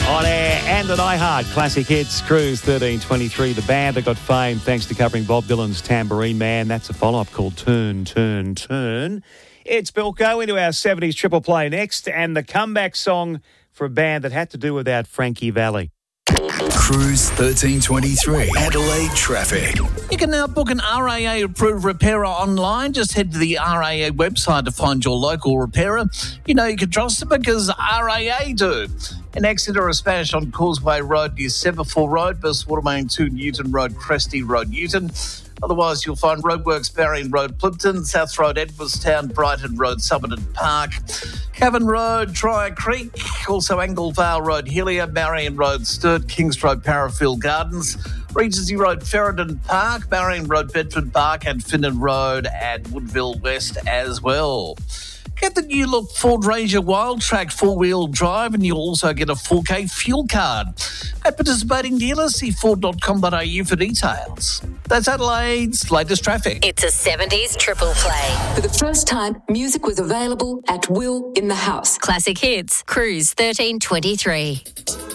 On air and on iHeart. Classic Hits, Cruise 1323. The band that got fame thanks to covering Bob Dylan's Tambourine Man. That's a follow-up called Turn, Turn, Turn. It's Bilko into our 70s triple play next, and the comeback song for a band that had to do without Frankie Valli. Cruise 1323, Adelaide traffic. You can now book an RAA approved repairer online. Just head to the RAA website to find your local repairer. You know you can trust them because RAA do. In Exeter, a smash on Causeway Road near Severfall Road, Bus Watermain 2 Newton Road, Cresty Road, Newton. Otherwise, you'll find roadworks Barring Road, Plimpton, South Road, Edwardstown, Brighton Road, Somerton Park, Cavan Road, Trier Creek, also Anglevale Road, Hillier, Marion Road, Sturt, Kings Road, Parafield Gardens, Regency Road, Ferryden Park, Marion Road, Bedford Park, and Finnan Road at Woodville West as well. Get the new look Ford Ranger Wildtrak 4-wheel drive, and you'll also get a 4K fuel card. At participating dealers, see ford.com.au for details. That's Adelaide's latest traffic. It's a 70s triple play. For the first time, music was available at will in the house. Classic Hits, Cruise 1323.